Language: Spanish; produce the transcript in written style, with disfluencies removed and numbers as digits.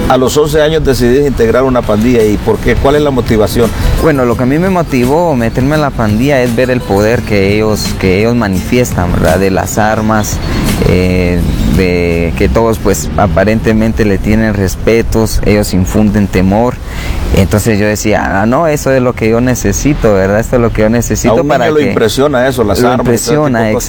A los 11 años decidí integrar una pandilla. ¿Y por qué? ¿Cuál es la motivación? Bueno, lo que a mí me motivó a meterme en la pandilla es ver el poder que ellos manifiestan, ¿verdad? De las armas, de que todos pues aparentemente le tienen respetos, ellos infunden temor. Entonces yo decía, no, eso es lo que yo necesito, ¿verdad? Esto es lo que yo necesito a un para niño que... lo impresiona eso, las lo armas. Impresiona,